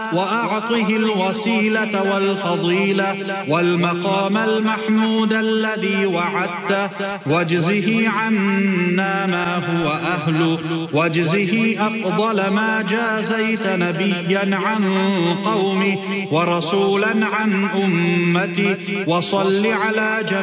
وأعطه الوسيلة والفضيلة والمقام المحمود الذي وعدته، واجزه عنا ما هو أهله، واجزه أفضل ما جازيت نبيا عن قومه ورسولا عن أمته، وصل على جميع